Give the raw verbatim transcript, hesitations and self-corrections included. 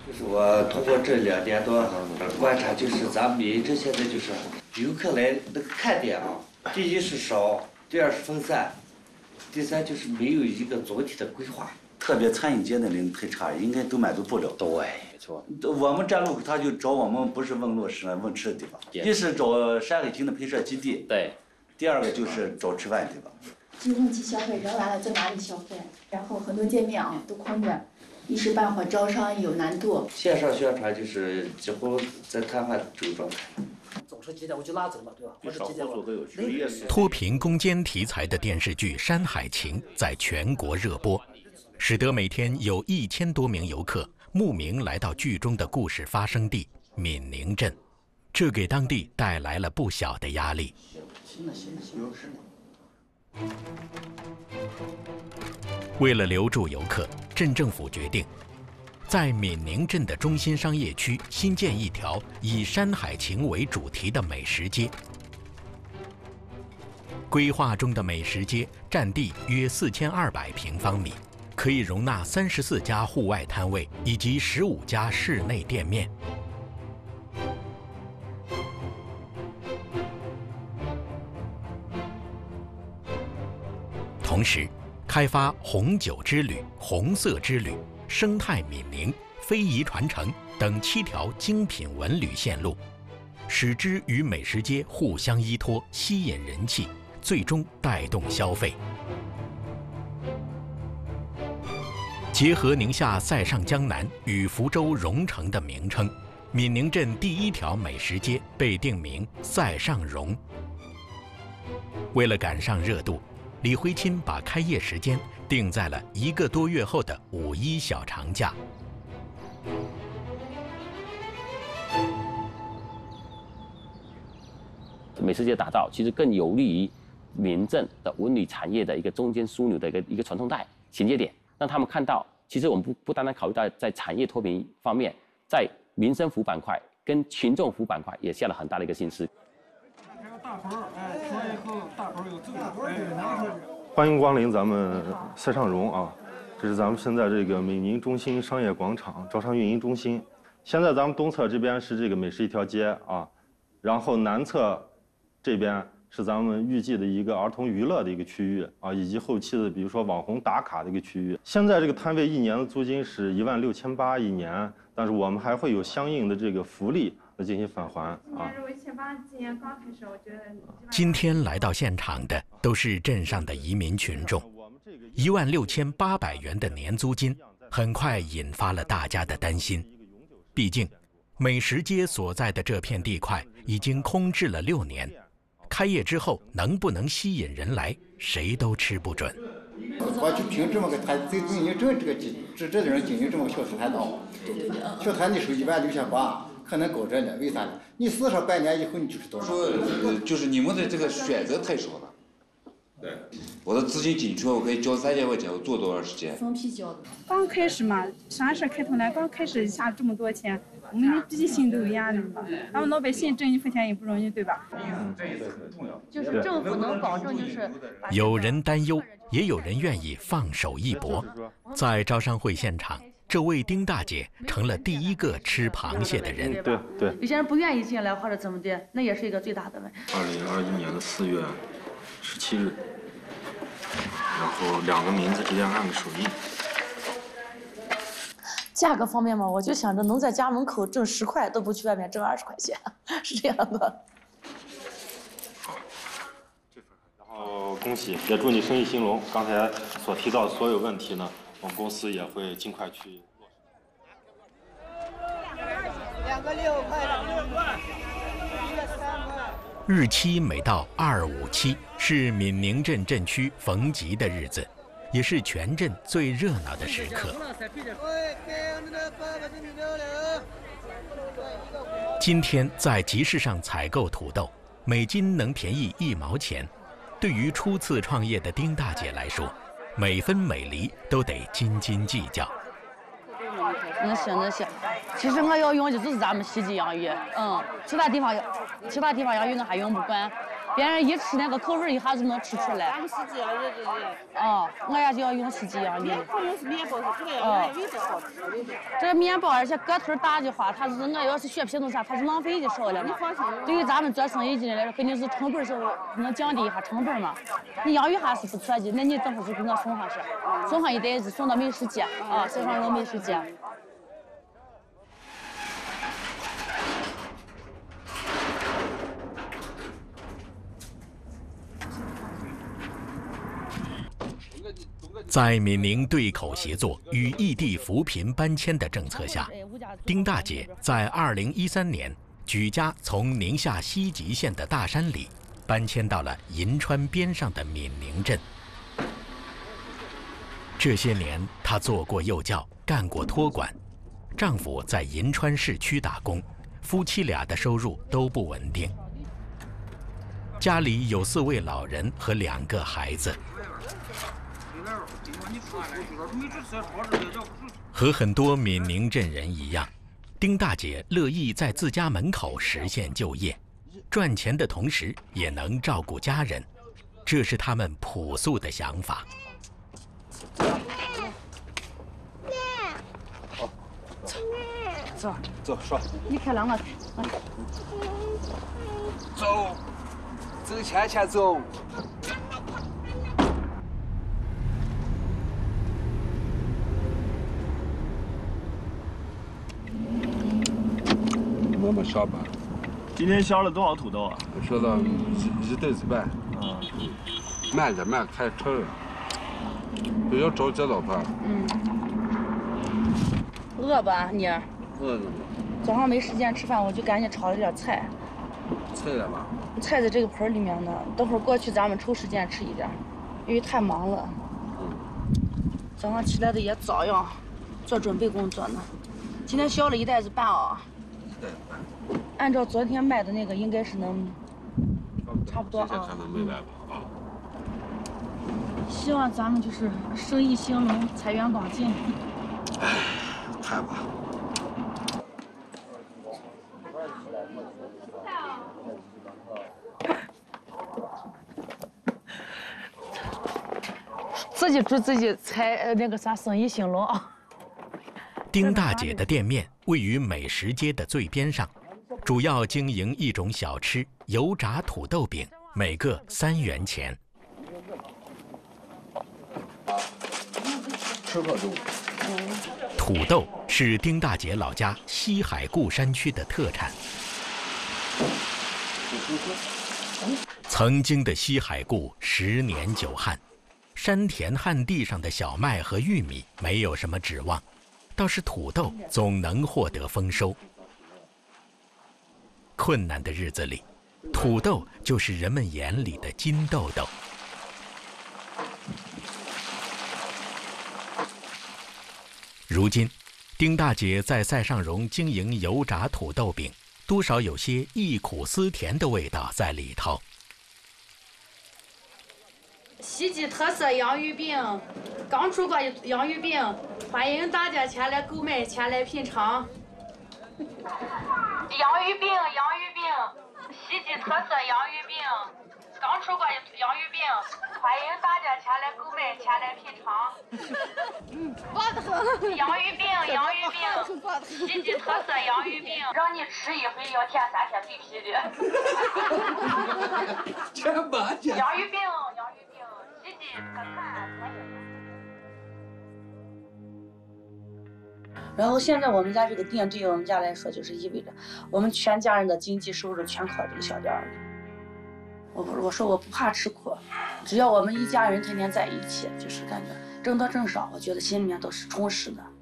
就是我通过这两年多观察，就是咱们民政现在就是游客来那个看点啊，第一是少，第二是分散，第三就是没有一个总体的规划。 特别餐饮界的人太差，应该都满足不了。 对，没错。 我们站路他就找我们，不是问落实问吃的地方，一是找山海情的拍摄基地， 对， 第二个就是找吃饭的地方。 集中去消费，人来了在哪里消费？然后很多店面啊都空着，一时半会儿招商有难度。 线上宣传就是几乎在瘫痪这种状态。 总是几点我就拉走了，对吧？或者几点我脱贫攻坚题材的电视剧《山海情》在全国热播，使得每天有一千多名游客慕名来到剧中的故事发生地闽宁镇，这给当地带来了不小的压力。为了留住游客，镇政府决定在闽宁镇的中心商业区新建一条以山海情为主题的美食街。规划中的美食街占地约四千二百平方米，可以容纳三十四家户外摊位以及十五家室内店面。同时，开发红酒之旅、红色之旅、生态闽宁、非遗传承等七条精品文旅线路，使之与美食街互相依托，吸引人气，最终带动消费。结合宁夏塞上江南与福州蓉城的名称，闽宁镇第一条美食街被定名塞上蓉。为了赶上热度，李辉钦把开业时间定在了一个多月后的五一小长假。 美食街打造其实更有利于民政的文旅产业的一个中间枢纽的一个一个传送带衔接点，让他们看到，其实我们不不单单考虑到在产业脱贫方面，在民生服务板块跟群众服务板块也下了很大的一个心思。 欢迎光临咱们塞上蓉啊，这是咱们现在这个闽宁中心商业广场招商运营中心。现在咱们东侧这边是这个美食一条街啊，然后南侧这边是咱们预计的一个儿童娱乐的一个区域啊，以及后期的比如说网红打卡的一个区域。现在这个摊位一年的租金是一万六千八一年，但是我们还会有相应的这个福利来进行返还啊。 今天来到现场的都是镇上的移民群众，一万六千八百元的年租金很快引发了大家的担心。毕竟，美食街所在的这片地块已经空置了六年，开业之后能不能吸引人来，谁都吃不准。 我就凭这么个摊，这民宁镇这个这这种经营这么个小摊道，小摊你收一万六千八。可能高着呢，为啥呢？你四上半年以后，你就是多少？ 说就是你们的这个选择太少了。对，我的资金进去，我可以交三千块钱，我做多长时间？ 分批交的。 刚开始嘛，啥事开头来，刚开始下这么多钱，我们毕竟心都有压力嘛。咱们老百姓挣一分钱也不容易，对吧？ 嗯，这也很重要。 就是政府能保证，就是有人担忧，也有人愿意放手一搏。在招商会现场，这位丁大姐成了第一个吃螃蟹的人。 对对， 有些人不愿意进来或者怎么的，那也是一个最大的问题。 二零二一年的四月十七日，然后两个名字之间按个手印。 价格方面嘛，我就想着能在家门口挣十块，都不去外面挣二十块钱，是这样的。 好，这份，然后恭喜，也祝你生意兴隆。刚才所提到的所有问题呢，我们公司也会尽快去落实。 两个六块，两个六块，一个三块。 日期每到二五七，是闽宁镇镇区逢集的日子，也是全镇最热闹的时刻。今天在集市上采购土豆，每斤能便宜一毛钱。对于初次创业的丁大姐来说，每分每厘都得斤斤计较。 那行那行，其实我要用的就是咱们西极洋芋，嗯，其他地方其他地方洋芋我还用不惯， 别人一吃那个口味一下子能吃出来。 咱们是这样的，这哦，我也就要用是这样的。 面包是面包，这个要有点好吃。 这个面包，而且个头大的话，它是我要是削皮弄啥，它是浪费的少了嘛。对于咱们做生意的人来说，肯定是成本是能降低一下成本嘛。你养鱼还是不错的，那你等会儿就给我送上去，送上一袋子，送到美食街啊，塞上荣美食街。 在闽宁对口协作与异地扶贫搬迁的政策下，丁大姐在二零一三年举家从宁夏西吉县的大山里搬迁到了银川边上的闽宁镇。这些年，她做过幼教，干过托管，丈夫在银川市区打工，夫妻俩的收入都不稳定。家里有四位老人和两个孩子。和很多闽宁镇人一样，丁大姐乐意在自家门口实现就业，赚钱的同时也能照顾家人，这是他们朴素的想法。 走走，说。 你开两个。 走，走，前前走。我们上班。 今天销了多少土豆啊？ 销了一一袋子半。啊。慢点慢，开车。不要着急，老婆。 嗯。饿吧你？ 饿了吗？ 早上没时间吃饭，我就赶紧炒了点菜。 菜了吗？ 菜在这个盆里面呢，等会儿过去咱们抽时间吃一点，因为太忙了。 嗯。 早上起来的也早呀，做准备工作呢。今天销了一袋子半啊。 一袋子半。 按照昨天卖的那个，应该是能差不多啊。 才能卖完吧啊。 希望咱们就是生意兴隆，财源广进。 哎，看吧。 自己祝自己财那个啥生意兴隆啊。 丁大姐的店面位于美食街的最边上，主要经营一种小吃——油炸土豆饼，每个三元钱。 吃个肉。 土豆是丁大姐老家西海固山区的特产。曾经的西海固十年久旱，山田旱地上的小麦和玉米没有什么指望，倒是土豆总能获得丰收。困难的日子里，土豆就是人们眼里的金豆豆。如今，丁大姐在赛上荣经营油炸土豆饼，多少有些忆苦思甜的味道在里头。 西吉特色洋芋饼，刚出锅的洋芋饼，欢迎大家前来购买，前来品尝。洋芋饼，洋芋饼，西吉特色洋芋饼，刚出锅的洋芋饼，欢迎大家前来购买，前来品尝。嗯，棒得很。洋芋饼，洋芋饼，西吉特色洋芋饼，让你吃一回要舔三天嘴皮的。 全麻去。 洋芋饼，洋芋饼，西吉特色。然后现在我们家这个店对于我们家来说，就是意味着我们全家人的经济收入全靠这个小店儿。我我说我不怕吃苦，只要我们一家人天天在一起，就是感觉挣多挣少，我觉得心里面都是充实的。